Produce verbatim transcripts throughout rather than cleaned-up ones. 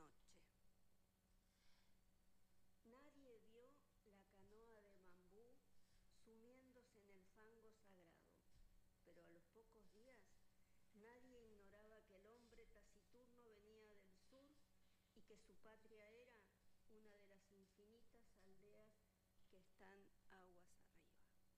noche. Nadie vio la canoa de bambú sumiéndose en el fango sagrado, pero a los pocos días nadie ignoraba que el hombre taciturno venía del sur y que su patria era una de las infinitas aldeas que están aguas arriba.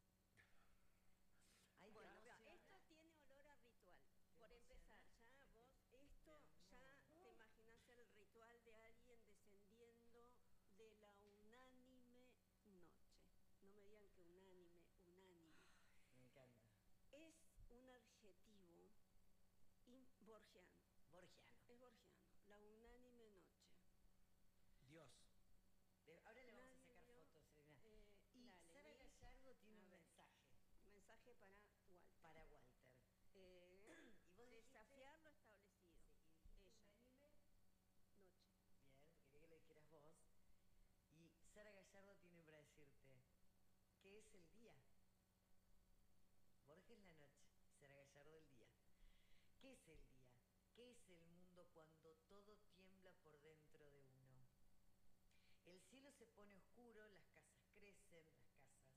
Ay, bueno, vea, esto tiene olor a ritual. Por empezar, ya vos, esto ya te imaginás el ritual de alguien descendiendo de la unánime noche. No me digan que unánime, unánime. Me encanta. Es un adjetivo borgiano. Borgiano. Es borgiano, la unánime noche. Dios. Ahora le vamos Nadie a sacar vio, fotos, Serena. Eh, y dale, Sara ¿sí? Gallardo tiene A un ver. mensaje. Un mensaje para Walter. Para Walter. Eh, ¿Y vos desafiar lo establecido. Sí, y ella. Unánime Noche. Bien, quería que le dijeras vos. Y Sara Gallardo tiene para decirte, ¿qué es el día? Borges la noche, Sara Gallardo el día. ¿Qué es el día? ¿Qué es el mundo cuando todo tiembla por dentro de uno? El cielo se pone oscuro, las casas crecen, las casas,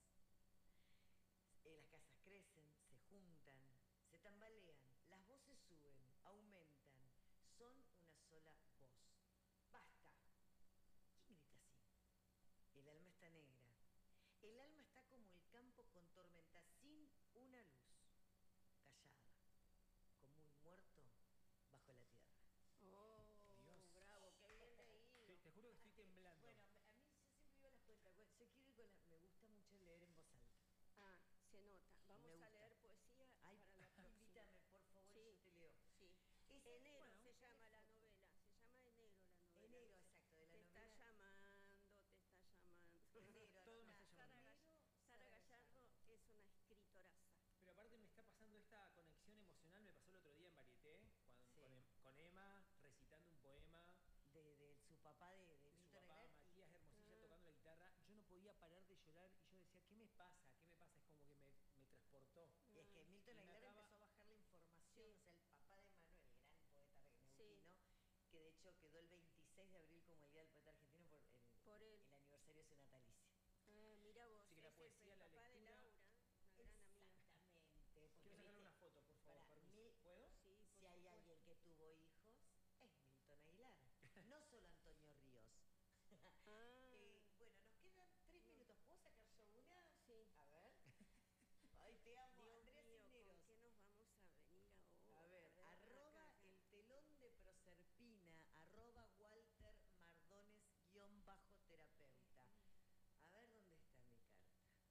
eh, las casas crecen, se juntan, se tambalean, las voces suben, aumentan, son una sola voz. ¡Basta! ¿Quién grita así? El alma está negra. El alma está como el campo con tormenta, sin una luz, callada, como un muerto bajo la tierra. Oh, Dios. bravo, qué bien leído. Te, te juro que estoy temblando. Bueno, a mí yo siempre iba a las cuentas. Yo quiero ir con la... Me gusta mucho leer en voz alta. Ah, se nota. Vamos Me a gusta. leer poesía Ay, para la próxima. invítame, por favor, Sí, yo te leo. Sí. Ese- Enero bueno, se llama la novela. Se llama Enero la novela. Enero, exacto, de la te novela. Te está llamando, te está llamando. Enero, Todo me Sara- está llamando. Sara, Enero, Gall- Sara Gallardo es una escritoraza. Pero aparte me está pasando esta conexión emocional, me pasó el otro día en Varieté, cuando- Sí. con, Em- con Emma recitando un poema De, de su papá de, de de su Milton papá, Aguilar, y- Matías Hermosilla, Ah. tocando la guitarra. Yo no podía parar de llorar y yo decía, ¿qué me pasa? ¿Qué me pasa? Es como que me, me transportó. Y es que Milton Y me Aguilar acaba- empezó a bajar la información, Sí. o sea, el papá de Manuel, el gran poeta Sí. neuquino, que de hecho quedó el veintiséis de abril como el Día del Poeta Argentino por el, Por él. el aniversario de su natalicio. Ah, mira vos, Así que la ese poesía, es la el papá de lectura- Laura, una gran amiga. Exactamente. porque, Quiero sacarle viste, una foto, por favor, para permiso. mí, ¿Puedo? Sí, por si hay supuesto. alguien que tuvo hijos, es Milton Aguilar, no solo Antonio Ríos. Ah. Eh, bueno, nos quedan tres minutos. ¿Puedo sacar yo una? Sí. A ver. Ay, te amo, Dios Andrés mío, ¿con Cisneros. qué nos vamos a venir ahora? A ver, arroba acá, acá. el telón de Proserpina, arroba Walter Mardones guión bajo terapeuta. A ver dónde está mi carta.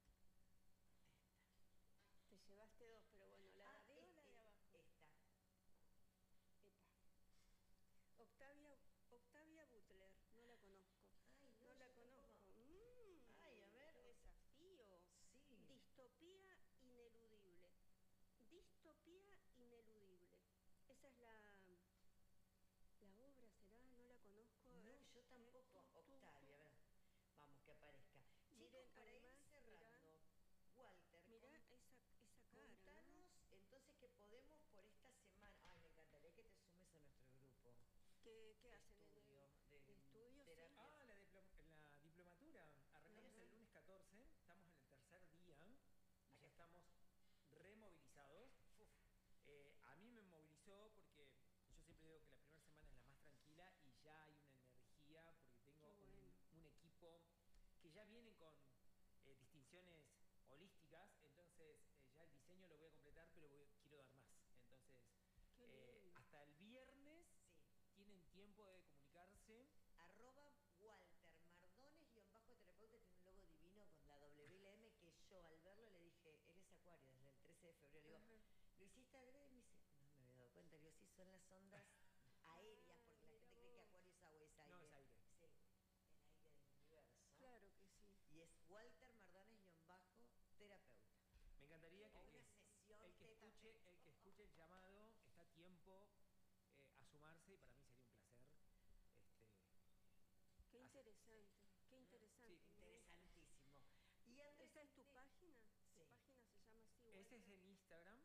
Te llevaste dos, pero bueno, la Ah, de arriba o la este- de abajo. Esta. Epa. Octavia, Octavia Butler, no la conozco. Ay, no, no la yo conozco. tampoco. Mm, Ay, a ver. qué desafío. Sí. Distopía ineludible. Distopía ineludible. Esa es la la obra, ¿será? No la conozco. A No, ver. yo tampoco. Eh, tú, tú, Octavia, a ver. Vamos, que aparezca. Miren, Chicos, para además, ir cerrando, Walter, Mira con- esa, esa cara. ¿no? contanos entonces qué podemos por esta semana. Ay, me encantaría que te sumes a nuestro grupo. ¿Qué, qué de hacen estudio, en el de estudio? Sí. terapia. Ah, la, diplom- la diplomatura. Arrancamos Ajá. el lunes catorce, estamos en el tercer día y Acá ya estamos removilizados. Uf. Eh, a mí me movilizó porque yo siempre digo que la primera semana es la más tranquila y ya hay una energía porque tengo Qué bueno. un, un equipo que ya vienen con eh, distinciones holísticas, entonces eh, ya el diseño lo voy a completar, pero voy- quiero dar más. Entonces, Qué eh, lindo. hasta el viernes Sí. tienen tiempo de comunicarse. Arroba Walter Mardones guión bajo terapeuta, tiene un logo divino con la W y la M que yo al verlo le dije, él es acuario desde el trece de febrero. Le digo, Ajá. ¿lo hiciste adrede? Y me dice, no me había dado cuenta. Le digo, sí, son las ondas aéreas, porque la Ah, mira gente cree que vos. acuario es agua, es aire. No, es aire. Es el, el aire del universo. Claro que sí. Y es Walter Mardones guión bajo terapeuta. Me encantaría que, O el una que- sesión el que teta a escuche teta. el que escuche el llamado está a tiempo eh, a sumarse y para mí sería un placer. Este, Qué Así- interesante, qué interesante. Sí. ¿no? Interesantísimo. Y Andrés ¿Esa es tu Cisneros- página? Sí. ¿Tu página se llama así? ese es Walter? el